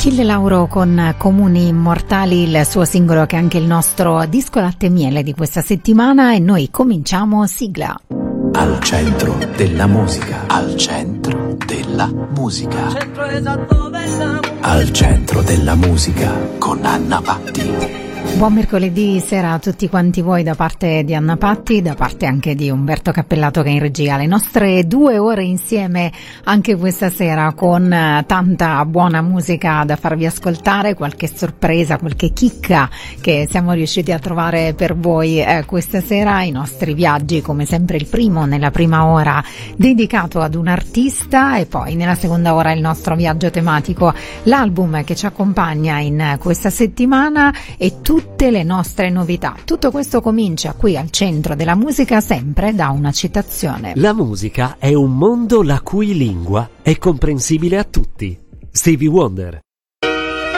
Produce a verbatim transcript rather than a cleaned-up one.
Achille Lauro con Comuni Immortali, il suo singolo che è anche il nostro disco latte e miele di questa settimana, e noi cominciamo sigla. Al centro della musica, al centro della musica, al centro della musica con Anna Patti. Buon mercoledì sera a tutti quanti voi da parte di Anna Patti, da parte anche di Umberto Cappellato che è in regia. Le nostre due ore insieme anche questa sera con tanta buona musica da farvi ascoltare, qualche sorpresa, qualche chicca che siamo riusciti a trovare per voi eh, questa sera. I nostri viaggi, come sempre il primo nella prima ora dedicato ad un artista, e poi nella seconda ora il nostro viaggio tematico, l'album che ci accompagna in questa settimana e tutte le nostre novità. Tutto questo comincia qui al centro della musica, sempre da una citazione. La musica è un mondo la cui lingua è comprensibile a tutti. Stevie Wonder.